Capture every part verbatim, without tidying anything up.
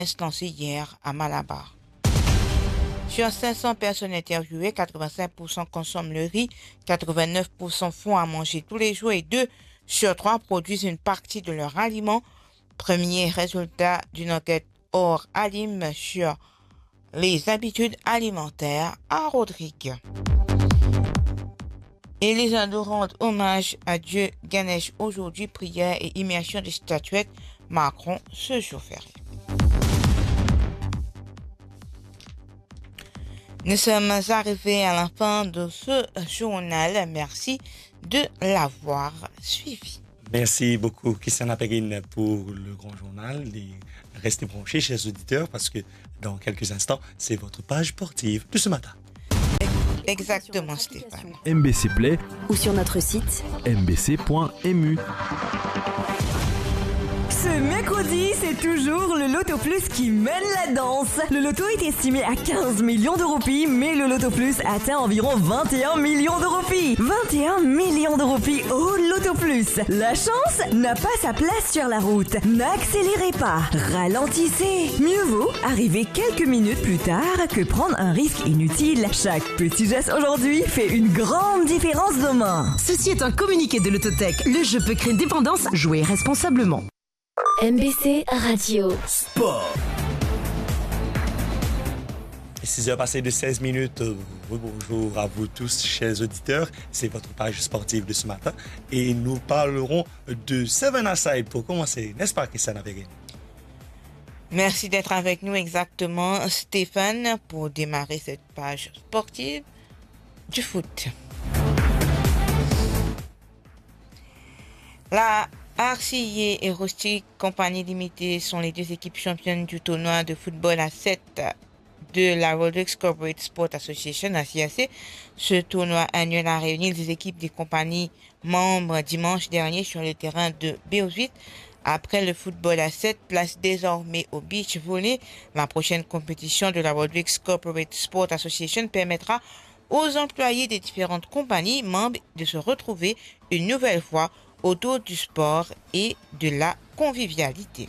lancé hier à Malabar. Sur cinq cents personnes interviewées, quatre-vingt-cinq pour cent consomment le riz, quatre-vingt-neuf pour cent font à manger tous les jours et deux sur trois produisent une partie de leur aliment. Premier résultat d'une enquête hors Alim sur les habitudes alimentaires à Rodrigue. Et les hindous rendent hommage à Dieu Ganesh aujourd'hui, prière et immersion des statuettes marqueront ce jour férié. Nous sommes arrivés à la fin de ce journal. Merci de l'avoir suivi. Merci beaucoup, Kissana Perrine, pour le grand journal. Et restez branchés, chers auditeurs, parce que dans quelques instants, c'est votre page sportive de ce matin. Exactement, Stéphane. M B C Play ou sur notre site m b c point m u. Ce mercredi, c'est toujours le Loto Plus qui mène la danse. Le loto est estimé à quinze millions de roupies, mais le Loto Plus atteint environ vingt et un millions de roupies. vingt et un millions de roupies au Loto Plus. La chance n'a pas sa place sur la route. N'accélérez pas, ralentissez. Mieux vaut arriver quelques minutes plus tard que prendre un risque inutile. Chaque petit geste aujourd'hui fait une grande différence demain. Ceci est un communiqué de l'Autotech. Le jeu peut créer dépendance. Jouez responsablement. M B C Radio Sport. six heures passées de seize minutes. Oui, bonjour à vous tous, chers auditeurs. C'est votre page sportive de ce matin. Et nous parlerons de Seven Aside pour commencer, n'est-ce pas, Kissana Perrine? Merci d'être avec nous exactement, Stéphane, pour démarrer cette page sportive du foot. La R C I et Rustic Company Limitée sont les deux équipes championnes du tournoi de football à sept de la Rodrigues Corporate Sport Association, la C A C. Ce tournoi annuel a réuni les équipes des compagnies membres dimanche dernier sur le terrain de B O huit. Après le football à sept, place désormais au beach volley. La prochaine compétition de la Rodrigues Corporate Sport Association permettra aux employés des différentes compagnies membres de se retrouver une nouvelle fois autour du sport et de la convivialité.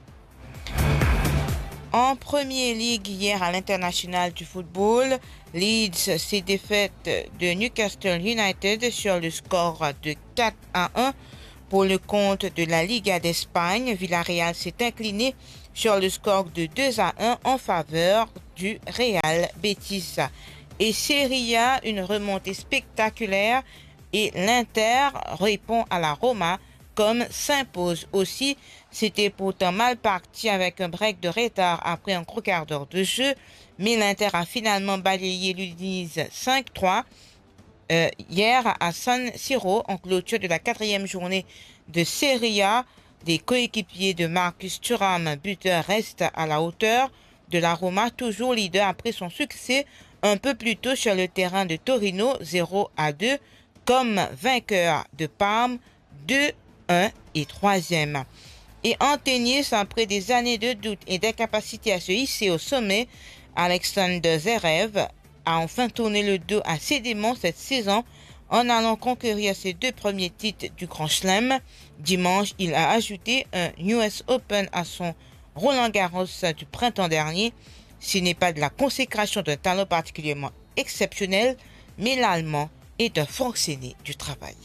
En Premier League, hier à l'international du football, Leeds s'est défaite de Newcastle United sur le score de quatre à un. Pour le compte de la Liga d'Espagne, Villarreal s'est incliné sur le score de deux à un en faveur du Real Betis. Et Serie A, une remontée spectaculaire et l'Inter répond à la Roma comme s'impose aussi. C'était pourtant mal parti avec un break de retard après un gros quart d'heure de jeu, mais l'Inter a finalement balayé l'Udinese cinq trois euh, hier à San Siro en clôture de la quatrième journée de Serie A. Des coéquipiers de Marcus Thuram, buteur, restent à la hauteur de la Roma, toujours leader après son succès un peu plus tôt sur le terrain de Torino zéro à deux. Comme vainqueur de Parme deux un et troisième. Et en tennis, après des années de doute et d'incapacité à se hisser au sommet, Alexander Zverev a enfin tourné le dos à ses démons cette saison en allant conquérir ses deux premiers titres du Grand Chelem. Dimanche, il a ajouté un U S Open à son Roland Garros du printemps dernier. Ce n'est pas de la consécration d'un talent particulièrement exceptionnel, mais l'Allemand est un fonctionnaire du travail.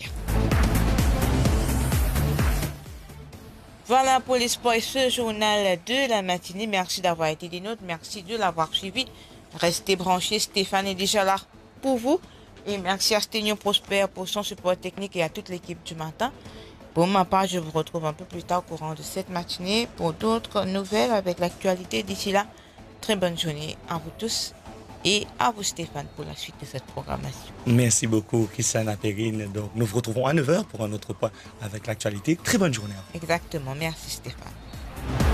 Voilà pour les sports et ce journal de la matinée. Merci d'avoir été des nôtres. Merci de l'avoir suivi. Restez branchés. Stéphane est déjà là pour vous. Et merci à Stéphane Prosper pour son support technique et à toute l'équipe du matin. Pour ma part, je vous retrouve un peu plus tard au courant de cette matinée pour d'autres nouvelles avec l'actualité. D'ici là, très bonne journée à vous tous. Et à vous Stéphane pour la suite de cette programmation. Merci beaucoup Kissana Perrine. Donc nous vous retrouvons à neuf heures pour un autre point avec l'actualité. Très bonne journée à vous. Exactement, merci Stéphane.